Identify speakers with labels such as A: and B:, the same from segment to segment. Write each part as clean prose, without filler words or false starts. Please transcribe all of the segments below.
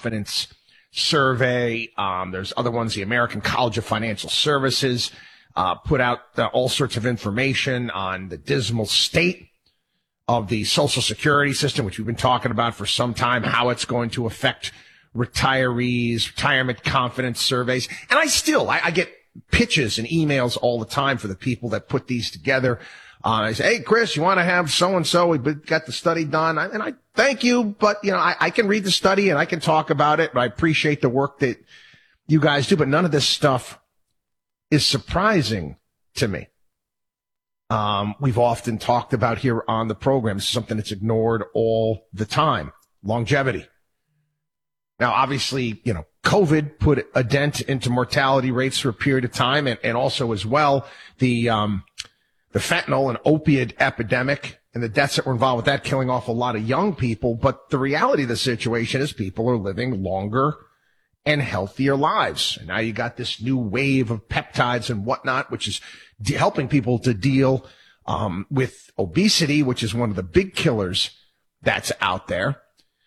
A: Confidence Survey. There's other ones. The American College of Financial Services put out all sorts of information on the dismal state of the Social Security system, which we've been talking about for some time, how it's going to affect retirees, retirement confidence surveys. And I get pitches and emails all the time for the people that put these together. I say, hey, Chris, you want to have so-and-so? We got the study done. And I thank you, but, I can read the study and I can talk about it, but I appreciate the work that you guys do. But none of this stuff is surprising to me. We've often talked about here on the program, something that's ignored all the time, longevity. Now, obviously, COVID put a dent into mortality rates for a period of time, and also as well, the fentanyl and opiate epidemic and the deaths that were involved with that, killing off a lot of young people. But the reality of the situation is people are living longer and healthier lives. And now you got this new wave of peptides and whatnot, which is helping people to deal with obesity, which is one of the big killers that's out there.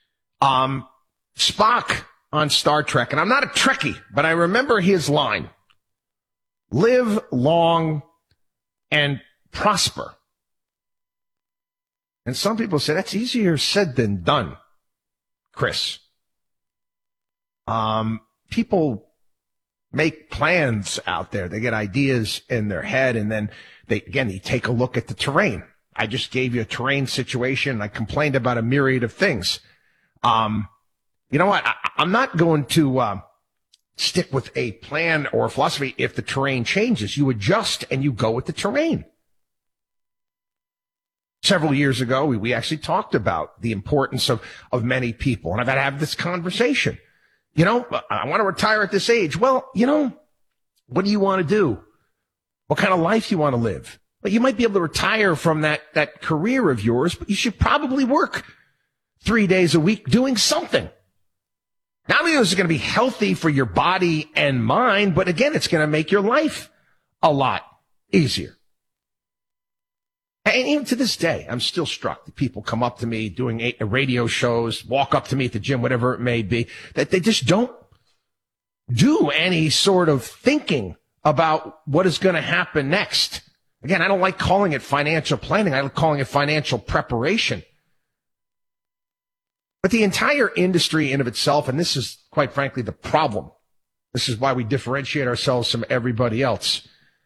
A: Spock on Star Trek, and I'm not a Trekkie, but I remember his line, live long and prosper. And some people say that's easier said than done, Chris. People make plans out there. They get ideas in their head, and then they take a look at the terrain. I just gave you a terrain situation. I complained about a myriad of things. You know what? I'm not going to stick with a plan or a philosophy if the terrain changes. You adjust and you go with the terrain. Several years ago, we actually talked about the importance of many people, and I've had to have this conversation. I want to retire at this age. Well, what do you want to do? What kind of life you want to live? Well, you might be able to retire from that career of yours, but you should probably work 3 days a week doing something. Not only is it going to be healthy for your body and mind, but again, it's going to make your life a lot easier. And even to this day, I'm still struck that people come up to me doing radio shows, walk up to me at the gym, whatever it may be, that they just don't do any sort of thinking about what is going to happen next. Again, I don't like calling it financial planning. I like calling it financial preparation. But the entire industry in of itself, and this is quite frankly the problem. This is why we differentiate ourselves from everybody else.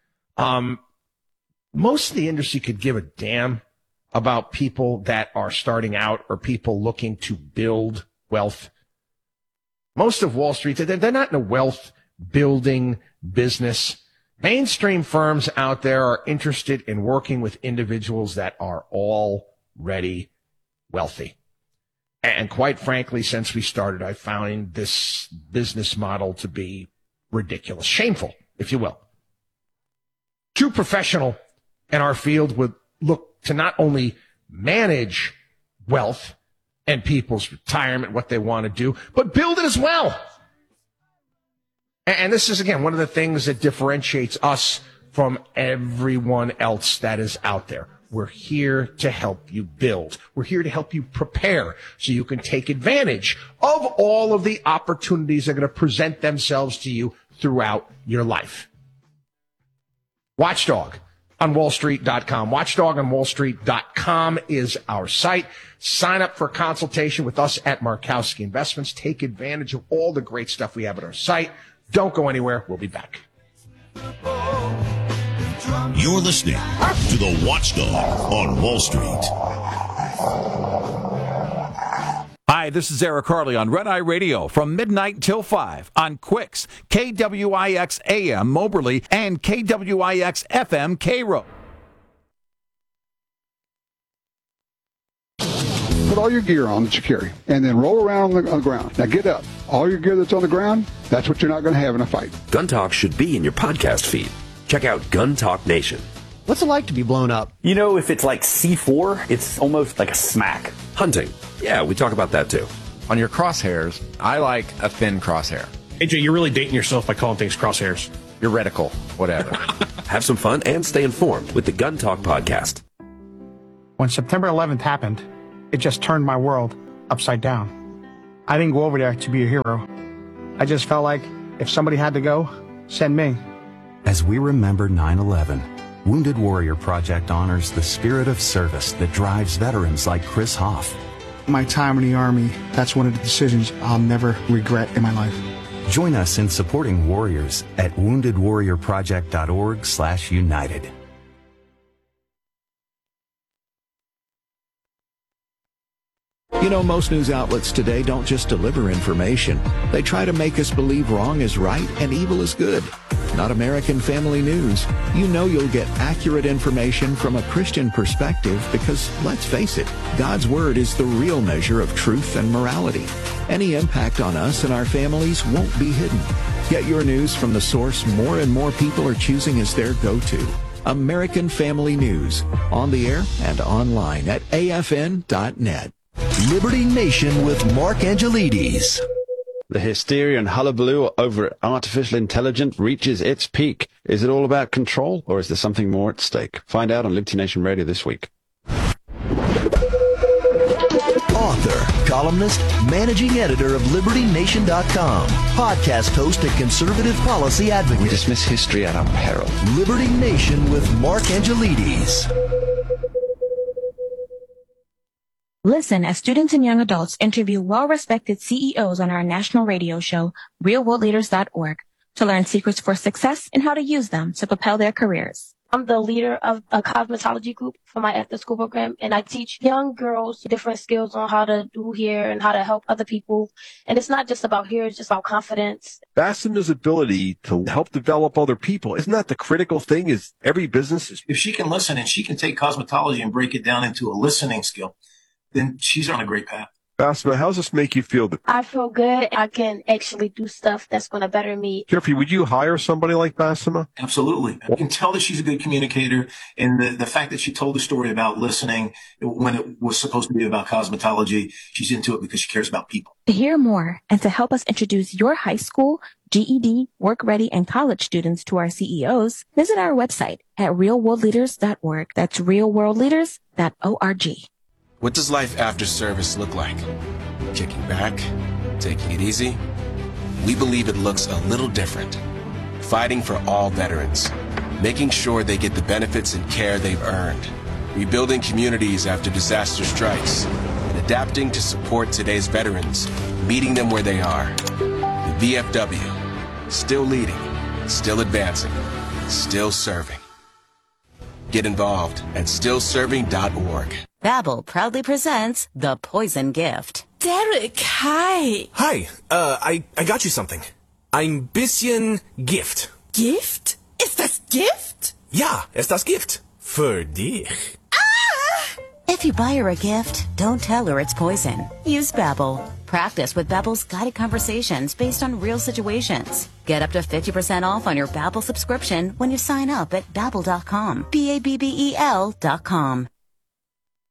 A: Most of the industry could give a damn about people that are starting out or people looking to build wealth. Most of Wall Street, they're not in a wealth building business. Mainstream firms out there are interested in working with individuals that are already wealthy. And quite frankly, since we started, I found this business model to be ridiculous, shameful, if you will. True professional in our field would look to not only manage wealth and people's retirement, what they want to do, but build it as well. And this is, again, one of the things that differentiates us from everyone else that is out there. We're here to help you build. We're here to help you prepare so you can take advantage of all of the opportunities that are going to present themselves to you throughout your life. Watchdog on wallstreet.com. Watchdog on wallstreet.com is our site. Sign up for a consultation with us at Markowski Investments. Take advantage of all the great stuff we have at our site. Don't go anywhere. We'll be back.
B: You're listening to the Watchdog on Wall Street.
C: Hi, this is Eric Harley on Red Eye Radio from midnight till 5 on Quicks, KWIX AM Moberly, and KWIX FM Cairo.
D: Put all your gear on that you carry, and then roll around on the ground. Now get up. All your gear that's on the ground, that's what you're not going to have in a fight.
E: Gun Talk should be in your podcast feed. Check out Gun Talk Nation.
F: What's it like to be blown up?
G: If it's like C4, it's almost like a smack.
E: Hunting. Yeah, we talk about that too.
H: On your crosshairs, I like a thin crosshair.
I: AJ, you're really dating yourself by calling things crosshairs.
H: Your reticle, whatever.
E: Have some fun and stay informed with the Gun Talk podcast.
J: When September 11th happened, it just turned my world upside down.
F: I didn't go over there to be a hero. I just felt like if somebody had to go, send me.
J: As we remember 9/11, Wounded Warrior Project honors the spirit of service that drives veterans like Chris Hoff.
F: My time in the Army, that's one of the decisions I'll never regret in my life.
J: Join us in supporting warriors at woundedwarriorproject.org/united.
K: You know, most news outlets today don't just deliver information. They try to make us believe wrong is right and evil is good. Not American Family News. You know you'll get accurate information from a Christian perspective because, let's face it, God's Word is the real measure of truth and morality. Any impact on us and our families won't be hidden. Get your news from the source more and more people are choosing as their go-to. American Family News. On the air and online at afn.net.
L: Liberty Nation with Mark Angelides.
M: The hysteria and hullabaloo over artificial intelligence reaches its peak. Is it all about control, or is there something more at stake? Find out on Liberty Nation Radio this week.
L: Author, columnist, managing editor of LibertyNation.com, podcast host and conservative policy advocate.
N: We dismiss history at our peril.
L: Liberty Nation with Mark Angelides.
O: Listen as students and young adults interview well-respected CEOs on our national radio show, realworldleaders.org, to learn secrets for success and how to use them to propel their careers.
P: I'm the leader of a cosmetology group for my after-school program, and I teach young girls different skills on how to do hair and how to help other people. And it's not just about hair, it's just about confidence.
Q: Bassema's ability to help develop other people, isn't that the critical thing? Is every business
R: if she can listen and she can take cosmetology and break it down into a listening skill, then she's on a great path.
Q: Bassema, how does this make you feel?
P: I feel good. I can actually do stuff that's going to better me.
Q: Jeffrey, would you hire somebody like Bassema?
R: Absolutely. I can tell that she's a good communicator. And the fact that she told the story about listening when it was supposed to be about cosmetology, she's into it because she cares about people.
O: To hear more and to help us introduce your high school, GED, work-ready, and college students to our CEOs, visit our website at realworldleaders.org. That's realworldleaders.org.
S: What does life after service look like? Kicking back? Taking it easy? We believe it looks a little different. Fighting for all veterans. Making sure they get the benefits and care they've earned. Rebuilding communities after disaster strikes. And adapting to support today's veterans. Meeting them where they are. The VFW. Still leading. Still advancing. Still serving. Get involved at stillserving.org.
T: Babbel proudly presents The Poison Gift.
U: Derek, hi.
V: Hi, I got you something. Ein bisschen Gift.
U: Gift? Ist das Gift?
V: Ja, ist das Gift. Für dich.
T: If you buy her a gift, don't tell her it's poison. Use Babbel. Practice with Babbel's guided conversations based on real situations. Get up to 50% off on your Babbel subscription when you sign up at Babbel.com. BABBEL.com.